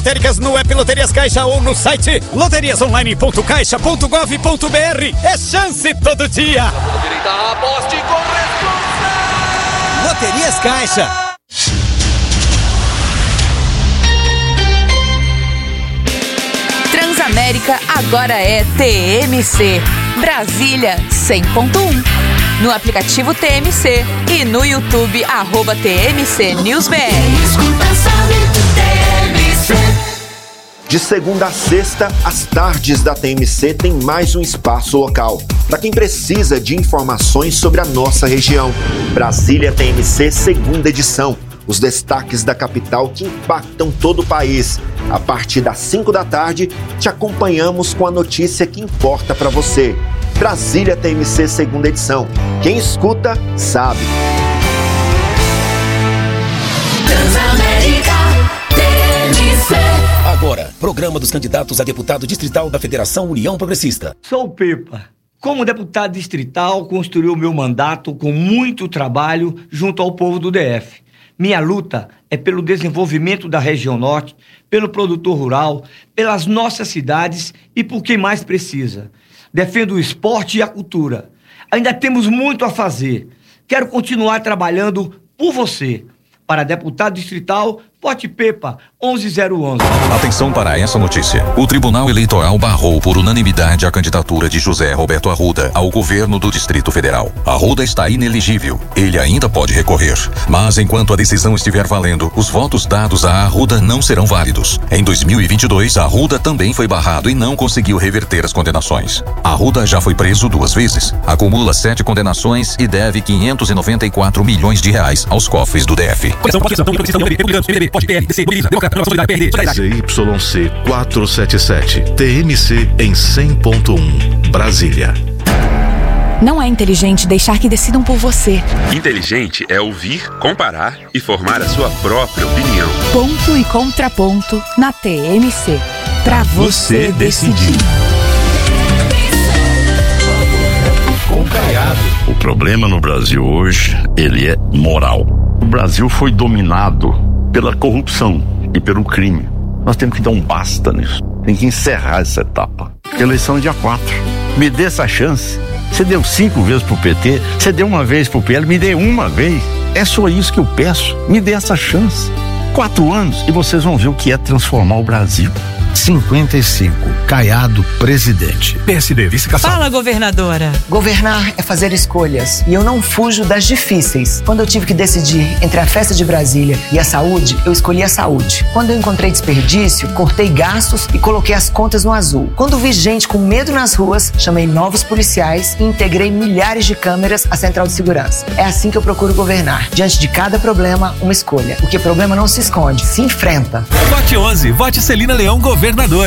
Lotéricas no app Loterias Caixa ou no site loteriasonline.caixa.gov.br. É chance todo dia. Direita, aposte com responsa. Loterias Caixa. Transamérica agora é TMC. Brasília 100.1. No aplicativo TMC e no YouTube @TMC NewsBR. De segunda a sexta, as tardes da TMC tem mais um espaço local para quem precisa de informações sobre a nossa região. Brasília TMC, segunda edição. Os destaques da capital que impactam todo o país. A partir das 5 da tarde, te acompanhamos com a notícia que importa para você. Brasília TMC, segunda edição. Quem escuta, sabe. Transamérica TMC. Agora, programa dos candidatos a deputado distrital da Federação União Progressista. Sou o Pepa. Como deputado distrital, construí o meu mandato com muito trabalho junto ao povo do DF. Minha luta é pelo desenvolvimento da região norte, pelo produtor rural, pelas nossas cidades e por quem mais precisa. Defendo o esporte e a cultura. Ainda temos muito a fazer. Quero continuar trabalhando por você. Para deputado distrital, vote Pepa 11011. Atenção para essa notícia. O Tribunal Eleitoral barrou por unanimidade a candidatura de José Roberto Arruda ao governo do Distrito Federal. Arruda está inelegível. Ele ainda pode recorrer. Mas enquanto a decisão estiver valendo, os votos dados a Arruda não serão válidos. Em 2022, Arruda também foi barrado e não conseguiu reverter as condenações. Arruda já foi preso 2 vezes, acumula 7 condenações e deve 594 milhões de reais aos cofres do DF. ZYC 477, TMC em 100.1, Brasília. Não é inteligente deixar que decidam por você. Inteligente é ouvir, comparar e formar a sua própria opinião. Ponto e contraponto na TMC. Pra você decidir. Com Caiado. O problema no Brasil hoje, ele é moral. O Brasil foi dominado pela corrupção e pelo crime. Nós temos que dar um basta nisso. Tem que encerrar essa etapa. Eleição é dia 4. Me dê essa chance. Você deu 5 vezes pro PT, você deu 1 vez pro PL, me dê 1 vez. É só isso que eu peço. Me dê essa chance. 4 anos e vocês vão ver o que é transformar o Brasil. 55, Caiado, presidente. PSD, vice-cação. Fala, governadora. Governar é fazer escolhas e eu não fujo das difíceis. Quando eu tive que decidir entre a festa de Brasília e a saúde, eu escolhi a saúde. Quando eu encontrei desperdício, cortei gastos e coloquei as contas no azul. Quando vi gente com medo nas ruas, chamei novos policiais e integrei milhares de câmeras à central de segurança. É assim que eu procuro governar. Diante de cada problema, uma escolha. Porque problema não se esconde, se enfrenta. Vote 11, vote Celina Leão, governadora.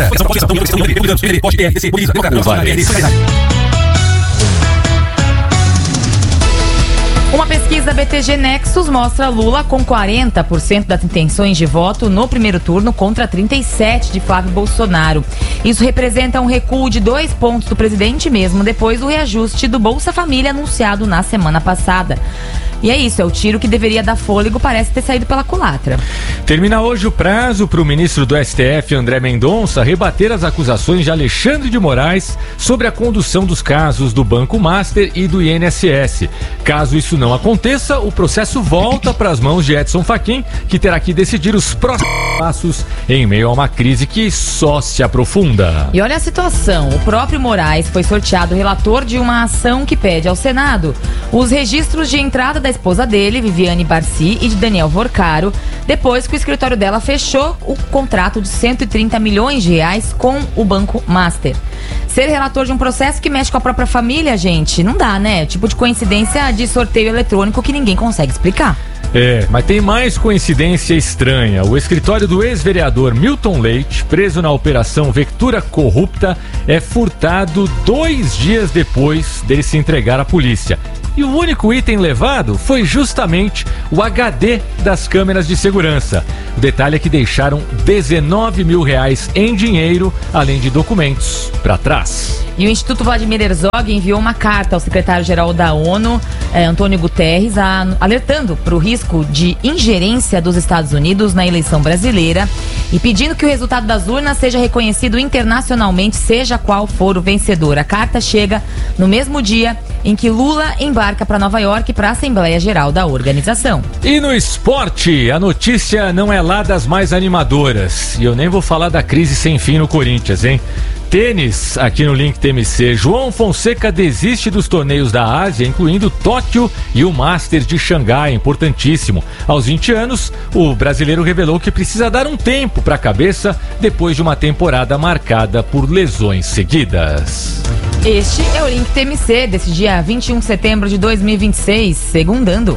Uma pesquisa BTG Nexus mostra Lula com 40% das intenções de voto no primeiro turno contra 37% de Flávio Bolsonaro. Isso representa um recuo de 2 pontos do presidente mesmo depois do reajuste do Bolsa Família anunciado na semana passada. E é isso, é o tiro que deveria dar fôlego, parece ter saído pela culatra. Termina hoje o prazo para o ministro do STF, André Mendonça, rebater as acusações de Alexandre de Moraes sobre a condução dos casos do Banco Master e do INSS. Caso isso não aconteça, o processo volta para as mãos de Edson Fachin, que terá que decidir os próximos passos em meio a uma crise que só se aprofunda. E olha a situação, o próprio Moraes foi sorteado relator de uma ação que pede ao Senado os registros de entrada da esposa dele, Viviane Barci, e de Daniel Vorcaro, depois que o escritório dela fechou o contrato de 130 milhões de reais com o Banco Master. Ser relator de um processo que mexe com a própria família, gente, não dá, né? Tipo de coincidência de sorteio eletrônico que ninguém consegue explicar. Mas tem mais coincidência estranha. O escritório do ex-vereador Milton Leite, preso na Operação Vectura Corrupta, é furtado 2 dias depois dele se entregar à polícia. E o único item levado foi justamente o HD das câmeras de segurança. O detalhe é que deixaram 19 mil reais em dinheiro, além de documentos, para trás. E o Instituto Vladimir Herzog enviou uma carta ao secretário-geral da ONU, Antônio Guterres, alertando para o risco de ingerência dos Estados Unidos na eleição brasileira e pedindo que o resultado das urnas seja reconhecido internacionalmente, seja qual for o vencedor. A carta chega no mesmo dia em que Lula embarca para Nova York para a Assembleia Geral da organização. E no esporte, a notícia não é lá das mais animadoras. E eu nem vou falar da crise sem fim no Corinthians, hein? Tênis, aqui no Link TMC. João Fonseca desiste dos torneios da Ásia, incluindo Tóquio e o Master de Xangai, importantíssimo. Aos 20 anos, o brasileiro revelou que precisa dar um tempo para a cabeça depois de uma temporada marcada por lesões seguidas. Este é o Link TMC desse dia 21 de setembro de 2026, segundando.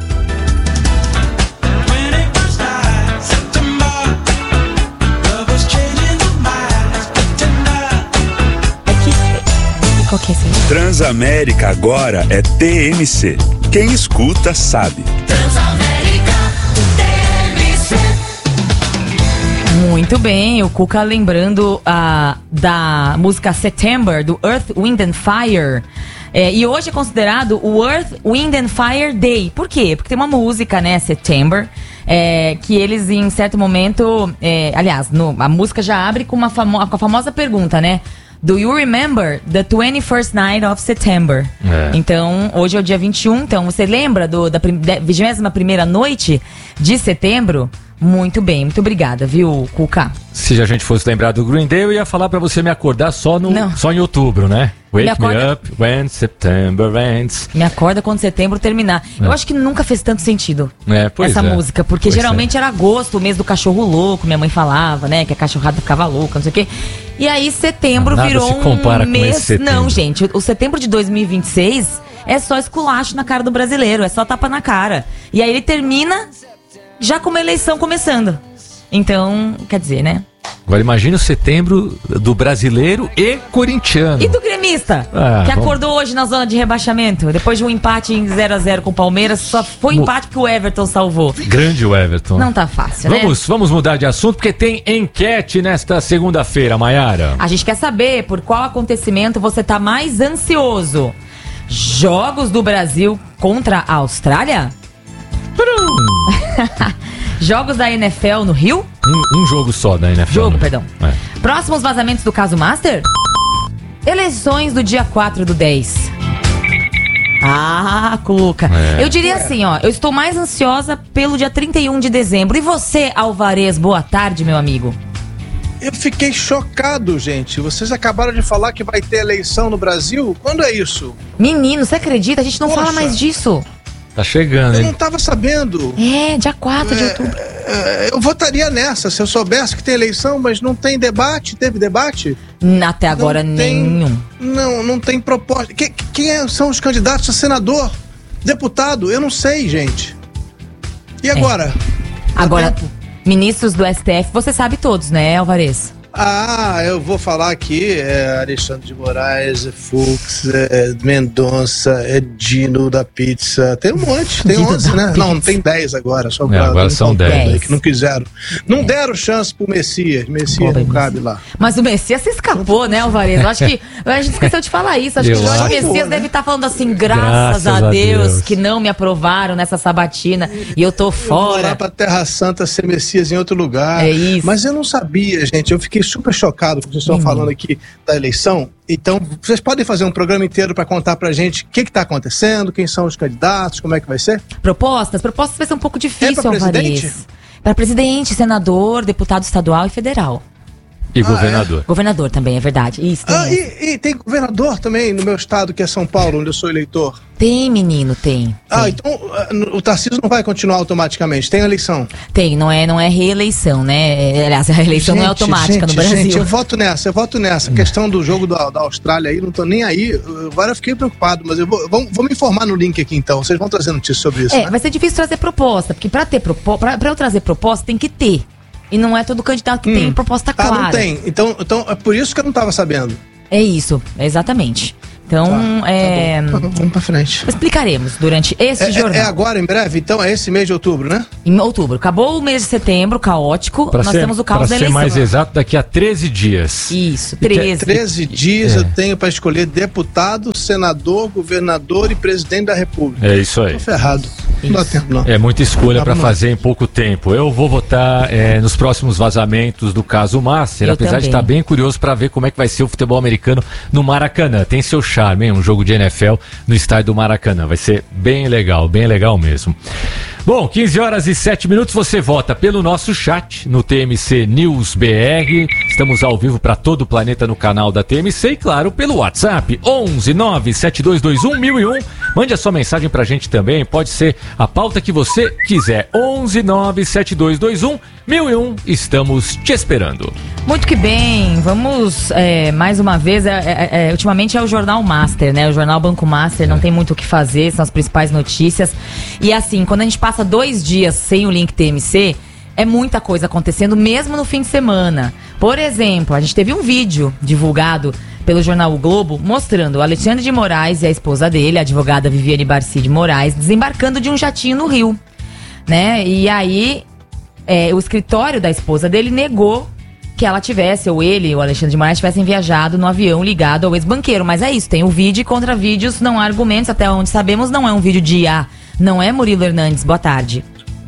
Transamérica agora é TMC. Quem escuta sabe. Transamérica TMC. Muito bem, o Cuca lembrando da música September, do Earth, Wind and Fire. E hoje é considerado o Earth, Wind and Fire Day. Por quê? Porque tem uma música, né, September, que eles em certo momento... aliás, a música já abre com com a famosa pergunta, né? Do you remember the 21st night of September? Então, hoje é o dia 21, então você lembra da 21ª noite de setembro? Muito bem, muito obrigada, viu, Cuca? Se a gente fosse lembrar do Green Day, eu ia falar pra você me acordar só em outubro, né? Wake me up when September ends. Me acorda quando setembro terminar. Eu acho que nunca fez tanto sentido essa música, porque geralmente era agosto, o mês do cachorro louco, minha mãe falava, né? Que a cachorrada ficava louca, não sei o quê. E aí setembro virou um mês... Não, gente, o setembro de 2026 é só esculacho na cara do brasileiro, é só tapa na cara. E aí ele termina já com uma eleição começando. Então, quer dizer, né? Agora imagina o setembro do brasileiro e corintiano. E do gremista, que acordou hoje na zona de rebaixamento. Depois de um empate em 0-0 com o Palmeiras, só foi empate porque o Everton salvou. Grande o Everton. Não tá fácil, né? Vamos mudar de assunto, porque tem enquete nesta segunda-feira, Maiara. A gente quer saber por qual acontecimento você tá mais ansioso. Jogos do Brasil contra a Austrália? Jogos da NFL no Rio? Um jogo só da NFL. Perdão. Próximos vazamentos do caso Master? Eleições do dia 4/10. Ah, Cuca. Eu diria assim, ó, eu estou mais ansiosa pelo dia 31 de dezembro. E você, Alvarez, boa tarde, meu amigo. Eu fiquei chocado, gente. Vocês acabaram de falar que vai ter eleição no Brasil? Quando é isso? Menino, você acredita? A gente não fala mais disso. Tá chegando, hein? Eu não tava sabendo. Dia 4 de outubro. Eu votaria nessa, se eu soubesse que tem eleição, mas não tem debate. Teve debate? Até agora nenhum. Não tem proposta. Quem são os candidatos a senador? Deputado? Eu não sei, gente. E agora? Agora, ministros do STF, você sabe todos, né, Alvarez? Eu vou falar aqui, Alexandre de Moraes, Fux, Mendonça, Dino da Pizza, tem um monte, tem 11, né? Não tem 10 agora, só agora são 10. Que não quiseram. Não deram chance pro Messias não cabe lá. Mas o Messias se escapou, né, Alvarez? Eu acho que a gente esqueceu de falar isso, acho que o Jorge Messias deve estar falando assim, graças a Deus que não me aprovaram nessa sabatina e eu tô fora. Eu vou lá pra Terra Santa ser Messias em outro lugar. É isso. Mas eu não sabia, gente, eu fiquei super chocado com o que vocês estão falando aqui da eleição. Então, vocês podem fazer um programa inteiro para contar pra gente o que está acontecendo, quem são os candidatos, como é que vai ser? Propostas vai ser um pouco difícil, pra presidente? Para presidente, senador, deputado estadual e federal. E governador. Governador também, é verdade. Isso, e tem governador também no meu estado, que é São Paulo, onde eu sou eleitor. Tem, menino, tem. Então o Tarcísio não vai continuar automaticamente, tem eleição? Tem, não é reeleição, né? Aliás, a eleição não é automática no Brasil. Gente, eu voto nessa. A questão do jogo da Austrália aí, não tô nem aí. Agora eu fiquei preocupado, mas eu vou me informar no link aqui então. Vocês vão trazer notícias sobre isso, né? Vai ser difícil trazer proposta, porque pra eu trazer proposta tem que ter. E não é todo candidato que tem proposta clara. Não tem. Então é por isso que eu não estava sabendo. É isso, exatamente. Então, vamos pra frente. Explicaremos durante esse jornal. É agora, em breve? Então é esse mês de outubro, né? Em outubro. Acabou o mês de setembro, caótico. Nós temos o caos da eleição. Para ser mais exato, daqui a 13 dias. Isso, 13. 13 dias eu tenho para escolher deputado, senador, governador e presidente da República. É isso aí. Tô ferrado. Não dá tempo, não. É muita escolha para fazer em pouco tempo. Eu vou votar nos próximos vazamentos do caso Master, apesar de estar bem curioso para ver como é que vai ser o futebol americano no Maracanã. Tem seu charme, hein? Um jogo de NFL no estádio do Maracanã. Vai ser bem legal mesmo. Bom, 15h07, você vota pelo nosso chat no TMC News BR. Estamos ao vivo para todo o planeta no canal da TMC e, claro, pelo WhatsApp 11972211001. Mande a sua mensagem pra gente também, pode ser a pauta que você quiser. 11972211001. Estamos te esperando. Muito que bem, vamos mais uma vez, ultimamente é o Jornal Master, né? O Jornal Banco Master não tem muito o que fazer, são as principais notícias. E assim, quando a gente passa 2 dias sem o link TMC, é muita coisa acontecendo, mesmo no fim de semana. Por exemplo, a gente teve um vídeo divulgado pelo jornal O Globo, mostrando o Alexandre de Moraes e a esposa dele, a advogada Viviane Barsi de Moraes, desembarcando de um jatinho no Rio, né? E aí, o escritório da esposa dele negou que ela tivesse, ou ele, o Alexandre de Moraes, tivessem viajado no avião ligado ao ex-banqueiro. Mas é isso, tem o vídeo e contra vídeos, não há argumentos, até onde sabemos, não é um vídeo de IA. Não é, Murilo Hernandes? Boa tarde.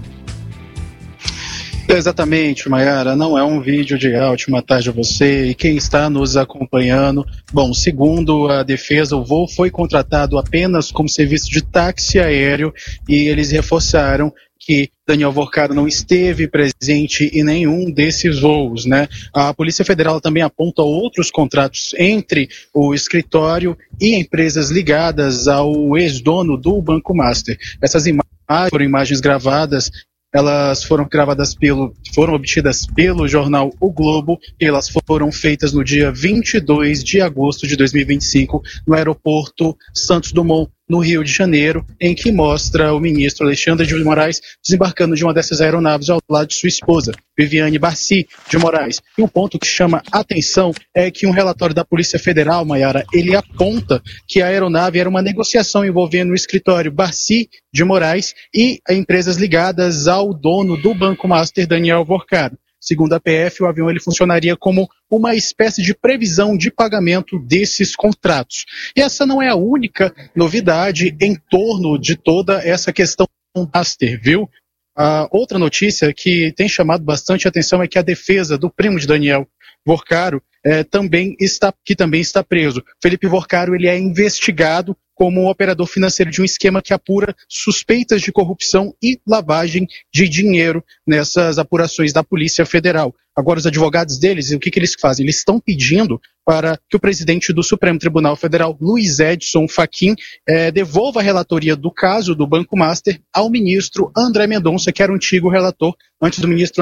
Exatamente, Mayara, não é um vídeo de ótima tarde a você e quem está nos acompanhando. Bom, segundo a defesa, o voo foi contratado apenas como serviço de táxi aéreo e eles reforçaram que Daniel Vorcaro não esteve presente em nenhum desses voos, né? A Polícia Federal também aponta outros contratos entre o escritório e empresas ligadas ao ex-dono do Banco Master. Essas imagens foram imagens gravadas. Elas foram obtidas pelo jornal O Globo e elas foram feitas no dia 22 de agosto de 2025 no aeroporto Santos Dumont, no Rio de Janeiro, em que mostra o ministro Alexandre de Moraes desembarcando de uma dessas aeronaves ao lado de sua esposa, Viviane Barsi de Moraes. E um ponto que chama atenção é que um relatório da Polícia Federal, Mayara, ele aponta que a aeronave era uma negociação envolvendo o escritório Barsi de Moraes e empresas ligadas ao dono do Banco Master, Daniel Vorcaro. Segundo a PF, o avião ele funcionaria como uma espécie de previsão de pagamento desses contratos. E essa não é a única novidade em torno de toda essa questão do Master, viu? A outra notícia que tem chamado bastante atenção é que a defesa do primo de Daniel Vorcaro também está preso. Felipe Vorcaro ele é investigado como um operador financeiro de um esquema que apura suspeitas de corrupção e lavagem de dinheiro nessas apurações da Polícia Federal. Agora, os advogados deles, o que eles fazem? Eles estão pedindo para que o presidente do Supremo Tribunal Federal, Luiz Edson Fachin, devolva a relatoria do caso do Banco Master ao ministro André Mendonça, que era o antigo relator, antes do ministro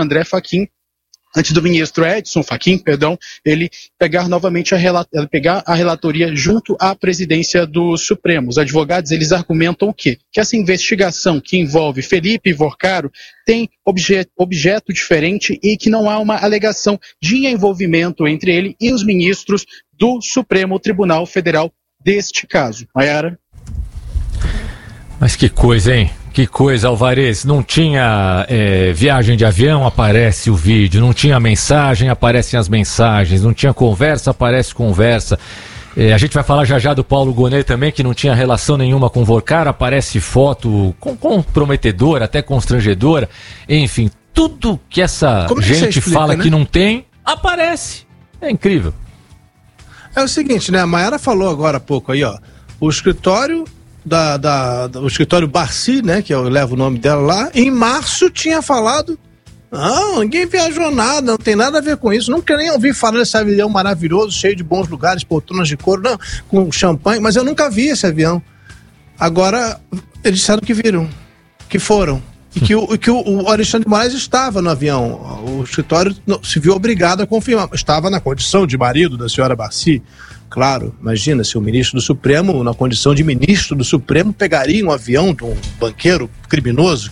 Edson Fachin, ele pegar novamente pegar a relatoria junto à presidência do Supremo. Os advogados, eles argumentam o quê? Que essa investigação que envolve Felipe Vorcaro tem objeto diferente e que não há uma alegação de envolvimento entre ele e os ministros do Supremo Tribunal Federal deste caso. Mayara? Mas que coisa, hein? Que coisa, Alvarez. Não tinha viagem de avião, aparece o vídeo. Não tinha mensagem, aparecem as mensagens. Não tinha conversa, aparece conversa. A gente vai falar já do Paulo Gonet também, que não tinha relação nenhuma com o Vorcaro. Aparece foto comprometedora, até constrangedora. Enfim, tudo que essa gente fala, né, que não tem, aparece. É incrível. É o seguinte, né? A Mayara falou agora há pouco aí, ó. O escritório o escritório Barsi, né, que eu levo o nome dela lá, em março tinha falado, não, ninguém viajou nada, não tem nada a ver com isso, nunca nem ouvi falar desse avião maravilhoso, cheio de bons lugares, poltronas de couro, não, com champanhe, mas eu nunca vi esse avião. Agora, eles disseram que viram, que foram, e que o Alexandre de Moraes estava no avião, o escritório se viu obrigado a confirmar, estava na condição de marido da senhora Barsi. Claro, imagina se o ministro do Supremo, na condição de ministro do Supremo, pegaria um avião de um banqueiro criminoso, que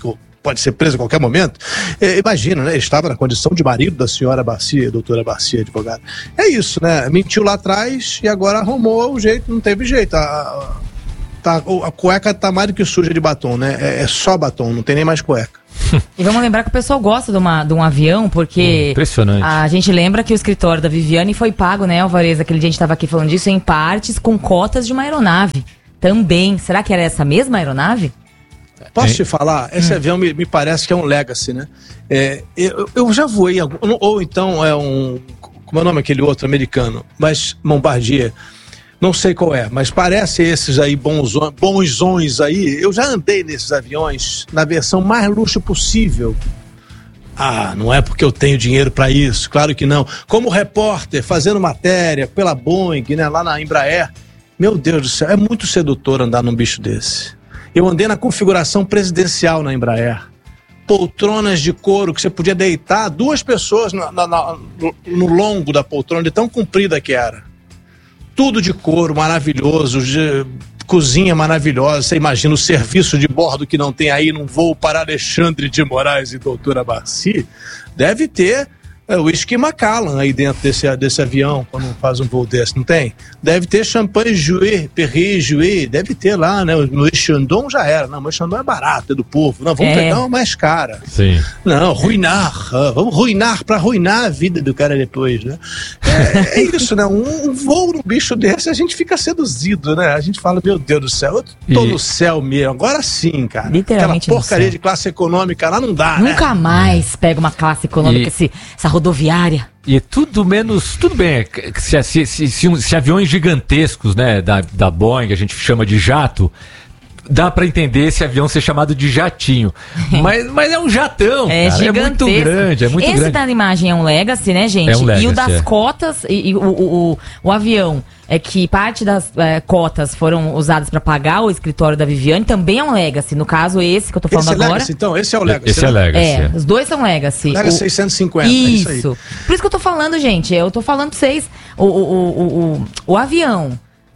pode ser preso a qualquer momento. Imagina, né? Ele estava na condição de marido da senhora Barcia, doutora Barcia, advogada. É isso, né? Mentiu lá atrás e agora arrumou o jeito, não teve jeito. A cueca tá mais do que suja de batom, né? É só batom, não tem nem mais cueca. E vamos lembrar que o pessoal gosta de um avião, porque impressionante. A gente lembra que o escritório da Viviane foi pago, né, Alvarez? Aquele dia a gente estava aqui falando disso, em partes com cotas de uma aeronave. Também. Será que era essa mesma aeronave? Posso te falar? Esse avião me parece que é um Legacy, né? Eu já voei, ou então é um... Como é o nome aquele outro americano? Mas Bombardier. Não sei qual é, mas parece esses aí bonzões aí. Eu já andei nesses aviões na versão mais luxo possível. Ah, não é porque eu tenho dinheiro para isso, claro que não. Como repórter, fazendo matéria pela Boeing, né, lá na Embraer. Meu Deus do céu, é muito sedutor andar num bicho desse. Eu andei na configuração presidencial na Embraer. Poltronas de couro que você podia deitar 2 pessoas no longo da poltrona, de tão comprida que era. Tudo de couro, maravilhoso, cozinha maravilhosa. Você imagina o serviço de bordo que não tem aí num voo para Alexandre de Moraes e doutora Barci? Deve ter whisky Macallan aí dentro desse avião, quando faz um voo desse, não tem? Deve ter champanhe Jouet, Perrier Jouet, deve ter lá, né? No Chandon já era. Não, mas Chandon é barato, é do povo. Não, vamos pegar uma mais cara. Sim. Não, vamos ruinar, pra arruinar a vida do cara depois, né? É isso, né? Um voo num bicho desse, a gente fica seduzido, né? A gente fala, meu Deus do céu, eu tô no céu mesmo, agora sim, cara. Literalmente. Aquela porcaria de classe econômica lá não dá, Nunca mais pega uma classe econômica, essa rodoviária. E tudo menos, tudo bem, se aviões gigantescos, né, da Boeing, a gente chama de jato, dá pra entender esse avião ser chamado de jatinho. Mas é um jatão, é cara. Gigantesco. É muito grande, é muito grande. Esse da imagem é um Legacy, né, gente? É um Legacy, e o das cotas, e o avião, é que parte das cotas foram usadas pra pagar o escritório da Viviane, também é um Legacy. No caso, esse que eu tô falando agora. Legacy, então, esse é o Legacy. Esse é Legacy. Os dois são Legacy. Legacy 650. Isso. É isso aí. Por isso que eu tô falando, gente. Eu tô falando pra vocês. O avião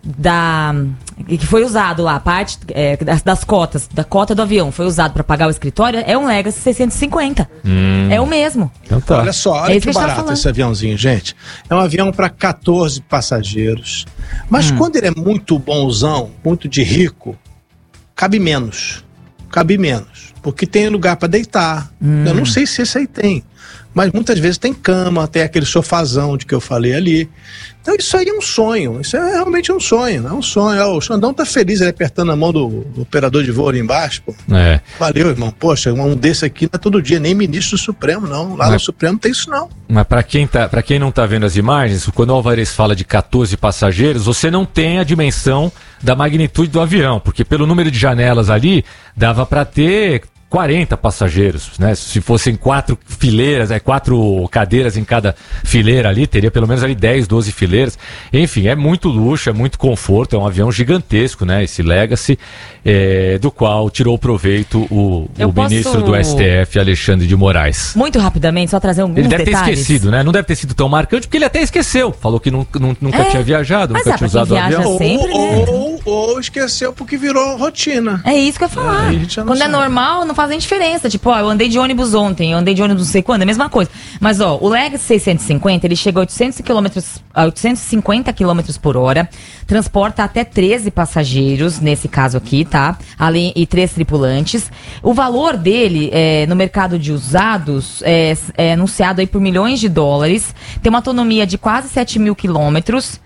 que foi usado lá, parte das cotas, da cota do avião, foi usado para pagar o escritório, é um Legacy 650. É o mesmo. Então tá. Olha só, olha que barato esse aviãozinho, gente. É um avião para 14 passageiros. Mas quando ele é muito bonzão, muito de rico, cabe menos. Porque tem lugar para deitar. Eu não sei se esse aí tem. Mas muitas vezes tem cama, tem aquele sofazão de que eu falei ali. Então isso aí é um sonho, isso é realmente um sonho, é um sonho. O Xandão tá feliz, ele apertando a mão do operador de voo ali embaixo, pô. Valeu, irmão, poxa, um desse aqui não é todo dia, nem ministro do Supremo não, lá no Supremo tem isso não. Mas pra quem não tá vendo as imagens, quando o Alvarez fala de 14 passageiros, você não tem a dimensão da magnitude do avião, porque pelo número de janelas ali, dava pra ter 40 passageiros, né? Se fossem 4 fileiras, 4 cadeiras em cada fileira ali, teria pelo menos ali 10, 12 fileiras. Enfim, é muito luxo, é muito conforto, é um avião gigantesco, né? Esse Legacy, do qual tirou proveito o ministro do STF, Alexandre de Moraes. Muito rapidamente, só trazer alguns detalhes. Ele deve ter esquecido, né? Não deve ter sido tão marcante, porque ele até esqueceu. Falou que nunca tinha viajado, nunca tinha usado o avião. Sempre, ou esqueceu porque virou rotina. É isso que eu ia falar. Quando é normal, não faz nem diferença. Tipo, eu andei de ônibus ontem, eu andei de ônibus não sei quando, é a mesma coisa. Mas, o Legacy 650, ele chega a 850 km por hora, transporta até 13 passageiros, nesse caso aqui, tá? Além, e 3 tripulantes. O valor dele, no mercado de usados, é anunciado aí por milhões de dólares. Tem uma autonomia de quase 7 mil quilômetros.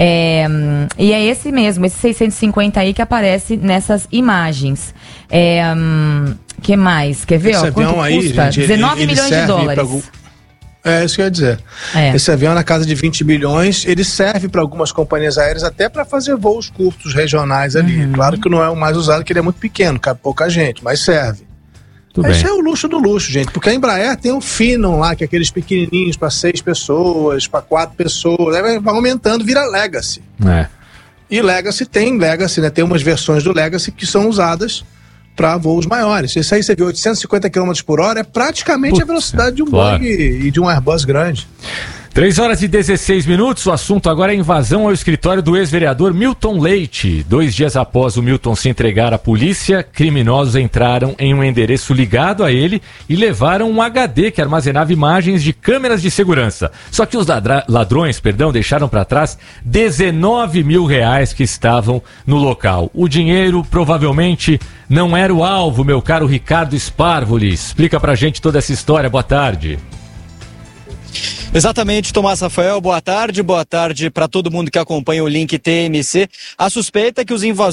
E é esse mesmo, esse 650 aí que aparece nessas imagens. Que mais? Quer ver? Esse avião aí, custa? gente, 19 milhões de dólares. É isso que eu ia dizer. Esse avião na casa de 20 bilhões, ele serve para algumas companhias aéreas até para fazer voos curtos regionais ali. Claro que não é o mais usado, que ele é muito pequeno, cabe pouca gente, mas serve. Esse é o luxo do luxo, gente, porque a Embraer tem um Phenom lá, que é aqueles pequenininhos para 6 pessoas, para 4 pessoas, aí vai aumentando, vira Legacy. E Legacy, né? Tem umas versões do Legacy que são usadas para voos maiores. Esse aí você viu 850 km por hora, é praticamente a velocidade de um Boeing e de um Airbus grande. 3h16, o assunto agora é invasão ao escritório do ex-vereador Milton Leite. 2 dias após o Milton se entregar à polícia, criminosos entraram em um endereço ligado a ele e levaram um HD que armazenava imagens de câmeras de segurança. Só que os ladrões, deixaram para trás R$19 mil que estavam no local. O dinheiro provavelmente não era o alvo, meu caro Ricardo Sparvoli. Explica pra gente toda essa história. Boa tarde. Exatamente, Tomás Rafael, boa tarde para todo mundo que acompanha o Link TMC. A suspeita é que os invasores